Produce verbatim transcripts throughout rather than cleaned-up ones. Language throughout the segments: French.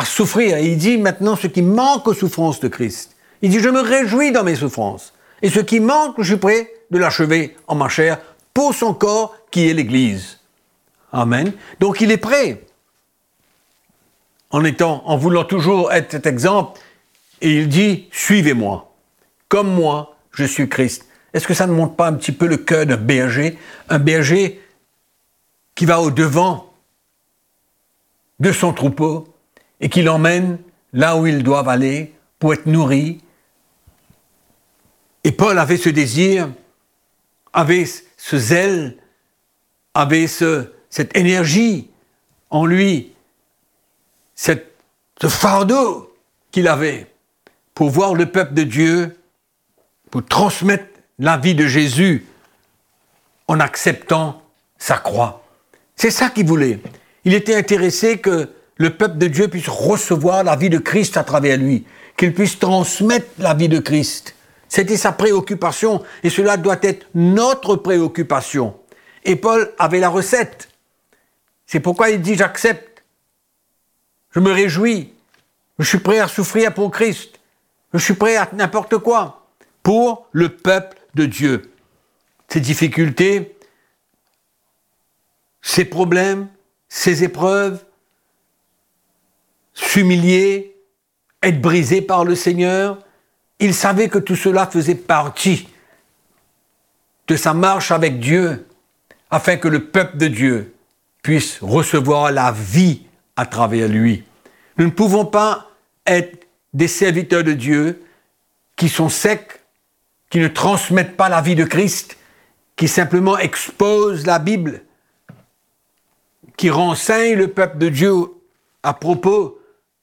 à souffrir. Et il dit maintenant ce qui manque aux souffrances de Christ. Il dit, je me réjouis dans mes souffrances. Et ce qui manque, je suis prêt de l'achever en ma chair pour son corps qui est l'Église. Amen. Donc il est prêt. En étant, en voulant toujours être cet exemple, et il dit, suivez-moi. Comme moi, je suis Christ. Est-ce que ça ne montre pas un petit peu le cœur d'un berger? Un berger qui va au-devant de son troupeau et qui l'emmène là où ils doivent aller pour être nourris. Et Paul avait ce désir, avait ce zèle, avait ce, cette énergie en lui, cette, ce fardeau qu'il avait pour voir le peuple de Dieu, pour transmettre la vie de Jésus en acceptant sa croix. C'est ça qu'il voulait. Il était intéressé que le peuple de Dieu puisse recevoir la vie de Christ à travers lui, qu'il puisse transmettre la vie de Christ. C'était sa préoccupation et cela doit être notre préoccupation. Et Paul avait la recette. C'est pourquoi il dit « j'accepte, je me réjouis, je suis prêt à souffrir pour Christ, je suis prêt à n'importe quoi pour le peuple de Dieu. » Ces difficultés, ces problèmes, ces épreuves, s'humilier, être brisé par le Seigneur, il savait que tout cela faisait partie de sa marche avec Dieu, afin que le peuple de Dieu puisse recevoir la vie à travers lui. Nous ne pouvons pas être des serviteurs de Dieu qui sont secs, qui ne transmettent pas la vie de Christ, qui simplement exposent la Bible, qui renseignent le peuple de Dieu à propos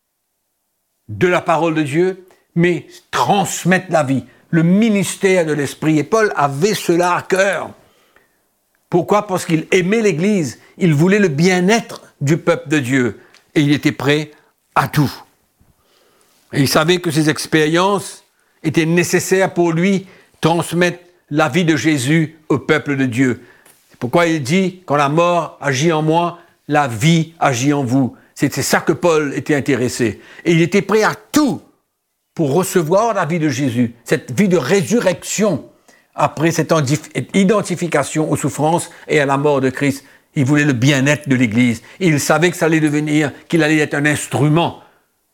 de la parole de Dieu, mais transmettent la vie, le ministère de l'Esprit. Et Paul avait cela à cœur. Pourquoi? Parce qu'il aimait l'Église, il voulait le bien-être du peuple de Dieu, et il était prêt à tout. Et il savait que ces expériences étaient nécessaires pour lui transmettre la vie de Jésus au peuple de Dieu. C'est pourquoi il dit, quand la mort agit en moi, la vie agit en vous. C'était ça que Paul était intéressé. Et il était prêt à tout pour recevoir la vie de Jésus, cette vie de résurrection après cette identification aux souffrances et à la mort de Christ. Il voulait le bien-être de l'Église. Il savait que ça allait devenir, qu'il allait être un instrument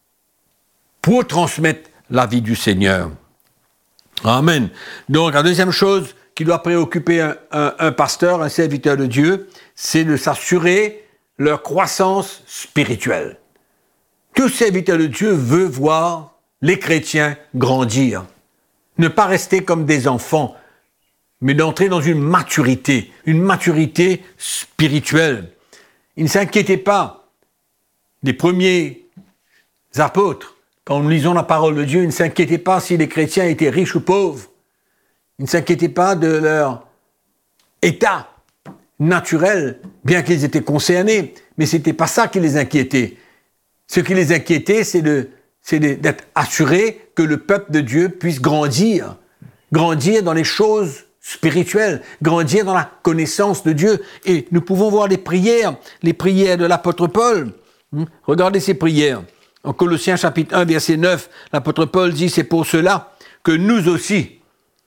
pour transmettre la vie du Seigneur. Amen. Donc, la deuxième chose qui doit préoccuper un, un, un pasteur, un serviteur de Dieu, c'est de s'assurer leur croissance spirituelle. Tout serviteur de Dieu veut voir les chrétiens grandir. Ne pas rester comme des enfants, mais d'entrer dans une maturité, une maturité spirituelle. Il ne s'inquiétez pas. Les premiers apôtres, quand nous lisons la parole de Dieu, ils ne s'inquiétaient pas si les chrétiens étaient riches ou pauvres. Ils ne s'inquiétaient pas de leur état naturel, bien qu'ils étaient concernés. Mais ce n'était pas ça qui les inquiétait. Ce qui les inquiétait, c'est, de, c'est de, d'être assurés que le peuple de Dieu puisse grandir. Grandir dans les choses spirituelles, grandir dans la connaissance de Dieu. Et nous pouvons voir les prières, les prières de l'apôtre Paul. Regardez ces prières. En Colossiens chapitre un, verset neuf, l'apôtre Paul dit « C'est pour cela que nous aussi,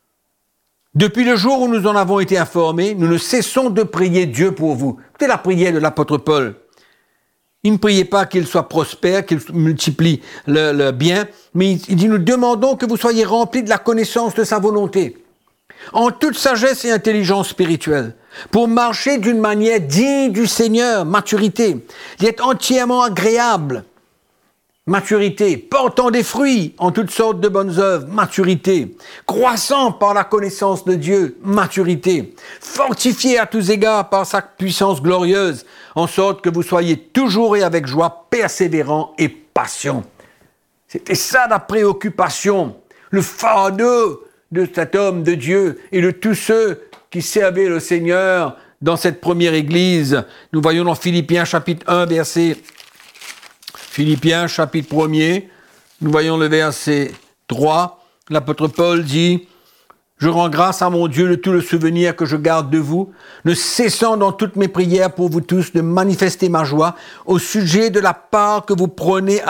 depuis le jour où nous en avons été informés, nous ne cessons de prier Dieu pour vous. » Écoutez la prière de l'apôtre Paul. Il ne priait pas qu'il soit prospère, qu'il multiplie le, le bien, mais il, il dit « Nous demandons que vous soyez remplis de la connaissance de sa volonté, en toute sagesse et intelligence spirituelle, pour marcher d'une manière digne du Seigneur, maturité, d'être entièrement agréable, maturité, portant des fruits en toutes sortes de bonnes œuvres, maturité, croissant par la connaissance de Dieu, maturité, fortifié à tous égards par sa puissance glorieuse, en sorte que vous soyez toujours et avec joie, persévérants et patients. » C'était ça la préoccupation, le fardeau de cet homme de Dieu et de tous ceux qui servaient le Seigneur dans cette première église. Nous voyons dans Philippiens chapitre un, verset Philippiens chapitre premier, nous voyons le verset trois, l'apôtre Paul dit « Je rends grâce à mon Dieu de tout le souvenir que je garde de vous, ne cessant dans toutes mes prières pour vous tous de manifester ma joie au sujet de la part que vous prenez à